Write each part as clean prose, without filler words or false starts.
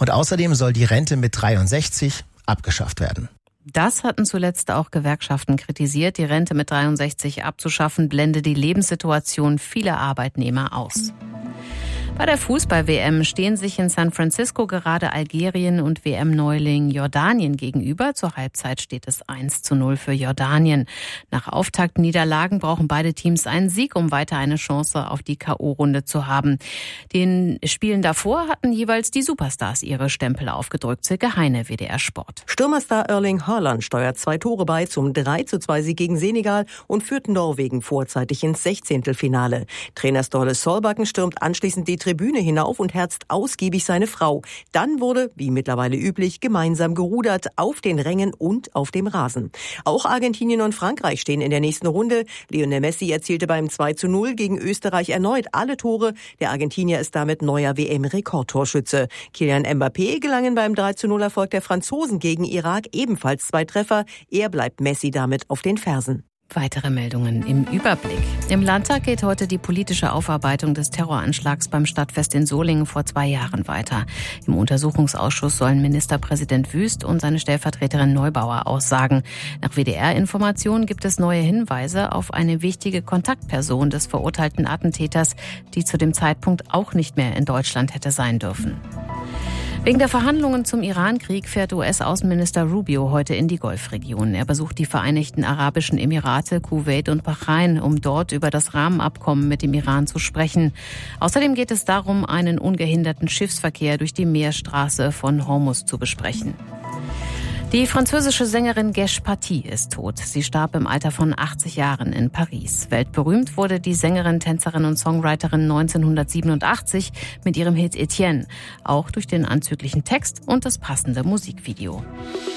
Und außerdem soll die Rente mit 63 abgeschafft werden. Das hatten zuletzt auch Gewerkschaften kritisiert. Die Rente mit 63 abzuschaffen, blende die Lebenssituation vieler Arbeitnehmer aus. Bei der Fußball-WM stehen sich in San Francisco gerade Algerien und WM-Neuling Jordanien gegenüber. Zur Halbzeit steht es 1:0 für Jordanien. Nach Auftaktniederlagen brauchen beide Teams einen Sieg, um weiter eine Chance auf die K.O.-Runde zu haben. Den Spielen davor hatten jeweils die Superstars ihre Stempel aufgedrückt. Silke Heine, WDR Sport. Stürmerstar Erling Haaland steuert 2 Tore bei zum 3:2-Sieg gegen Senegal und führt Norwegen vorzeitig ins 16. Trainer Ståle Solbakken stürmt anschließend die Tribüne hinauf und herzt ausgiebig seine Frau. Dann wurde, wie mittlerweile üblich, gemeinsam gerudert auf den Rängen und auf dem Rasen. Auch Argentinien und Frankreich stehen in der nächsten Runde. Lionel Messi erzielte beim 2:0 gegen Österreich erneut alle Tore. Der Argentinier ist damit neuer WM-Rekordtorschütze. Kylian Mbappé gelangen beim 3:0-Erfolg der Franzosen gegen Irak ebenfalls 2 Treffer. Er bleibt Messi damit auf den Fersen. Weitere Meldungen im Überblick. Im Landtag geht heute die politische Aufarbeitung des Terroranschlags beim Stadtfest in Solingen vor 2 Jahren weiter. Im Untersuchungsausschuss sollen Ministerpräsident Wüst und seine Stellvertreterin Neubauer aussagen. Nach WDR-Informationen gibt es neue Hinweise auf eine wichtige Kontaktperson des verurteilten Attentäters, die zu dem Zeitpunkt auch nicht mehr in Deutschland hätte sein dürfen. Wegen der Verhandlungen zum Iran-Krieg fährt US-Außenminister Rubio heute in die Golfregion. Er besucht die Vereinigten Arabischen Emirate, Kuwait und Bahrain, um dort über das Rahmenabkommen mit dem Iran zu sprechen. Außerdem geht es darum, einen ungehinderten Schiffsverkehr durch die Meerstraße von Hormuz zu besprechen. Die französische Sängerin Gesh Paty ist tot. Sie starb im Alter von 80 Jahren in Paris. Weltberühmt wurde die Sängerin, Tänzerin und Songwriterin 1987 mit ihrem Hit Etienne. Auch durch den anzüglichen Text und das passende Musikvideo.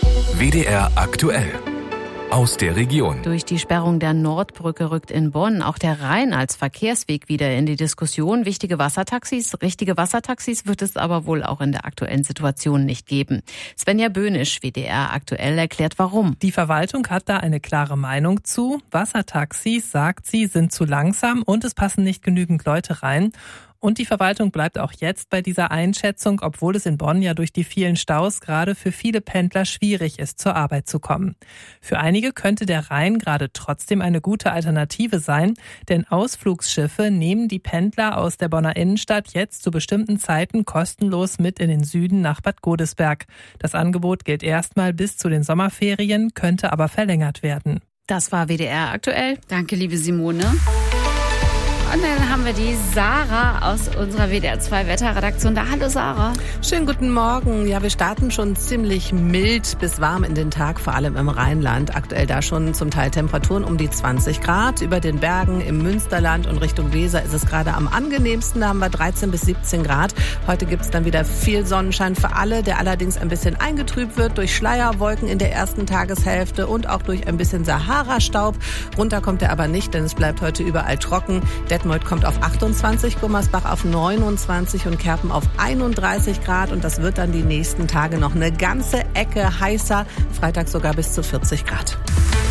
WDR aktuell. Aus der Region. Durch die Sperrung der Nordbrücke rückt in Bonn auch der Rhein als Verkehrsweg wieder in die Diskussion. Richtige Wassertaxis wird es aber wohl auch in der aktuellen Situation nicht geben. Svenja Böhnisch, WDR aktuell, erklärt warum. Die Verwaltung hat da eine klare Meinung zu. Wassertaxis, sagt sie, sind zu langsam und es passen nicht genügend Leute rein. Und die Verwaltung bleibt auch jetzt bei dieser Einschätzung, obwohl es in Bonn ja durch die vielen Staus gerade für viele Pendler schwierig ist, zur Arbeit zu kommen. Für einige könnte der Rhein gerade trotzdem eine gute Alternative sein, denn Ausflugsschiffe nehmen die Pendler aus der Bonner Innenstadt jetzt zu bestimmten Zeiten kostenlos mit in den Süden nach Bad Godesberg. Das Angebot gilt erstmal bis zu den Sommerferien, könnte aber verlängert werden. Das war WDR aktuell. Danke, liebe Simone. Und dann haben wir die Sarah aus unserer WDR 2 Wetterredaktion da. Hallo Sarah. Schönen guten Morgen. Ja, wir starten schon ziemlich mild bis warm in den Tag, vor allem im Rheinland. Aktuell da schon zum Teil Temperaturen um die 20 Grad. Über den Bergen im Münsterland und Richtung Weser ist es gerade am angenehmsten. Da haben wir 13 bis 17 Grad. Heute gibt es dann wieder viel Sonnenschein für alle, der allerdings ein bisschen eingetrübt wird durch Schleierwolken in der ersten Tageshälfte und auch durch ein bisschen Sahara-Staub. Runter kommt er aber nicht, denn es bleibt heute überall trocken. Detmold kommt auf 28, Gummersbach auf 29 und Kerpen auf 31 Grad. Und das wird dann die nächsten Tage noch eine ganze Ecke heißer. Freitag sogar bis zu 40 Grad.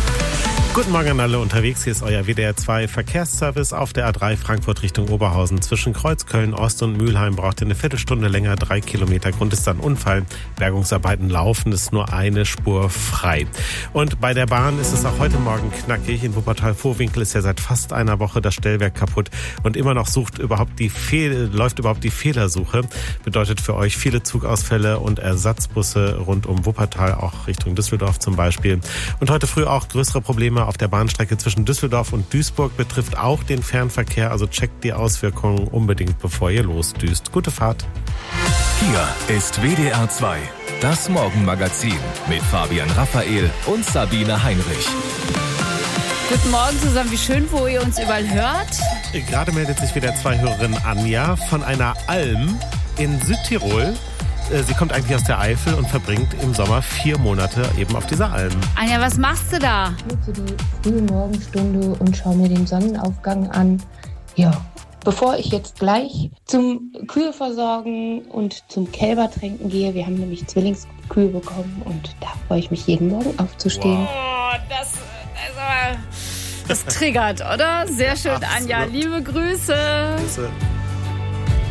Guten Morgen an alle unterwegs. Hier ist euer WDR 2 Verkehrsservice auf der A3 Frankfurt Richtung Oberhausen. Zwischen Kreuzköln Ost und Mülheim braucht ihr eine Viertelstunde länger, 3 Kilometer. Grund ist dann Unfall. Bergungsarbeiten laufen, ist nur eine Spur frei. Und bei der Bahn ist es auch heute Morgen knackig. In Wuppertal-Vohwinkel ist ja seit fast einer Woche das Stellwerk kaputt und immer noch läuft überhaupt die Fehlersuche. Bedeutet für euch viele Zugausfälle und Ersatzbusse rund um Wuppertal, auch Richtung Düsseldorf zum Beispiel. Und heute früh auch größere Probleme auf der Bahnstrecke zwischen Düsseldorf und Duisburg, betrifft auch den Fernverkehr. Also checkt die Auswirkungen unbedingt, bevor ihr losdüst. Gute Fahrt. Hier ist WDR 2, das Morgenmagazin mit Fabian Raphael und Sabine Heinrich. Guten Morgen zusammen, wie schön, wo ihr uns überall hört. Gerade meldet sich WDR 2-Hörerin Anja von einer Alm in Südtirol. Sie kommt eigentlich aus der Eifel und verbringt im Sommer 4 Monate eben auf dieser Alm. Anja, was machst du da? Ich nutze die frühe Morgenstunde und schaue mir den Sonnenaufgang an. Ja, bevor ich jetzt gleich zum Kühe versorgen und zum Kälbertränken gehe, wir haben nämlich Zwillingskühe bekommen und da freue ich mich jeden Morgen aufzustehen. Oh, das triggert, oder? Sehr schön, Anja. Liebe Grüße.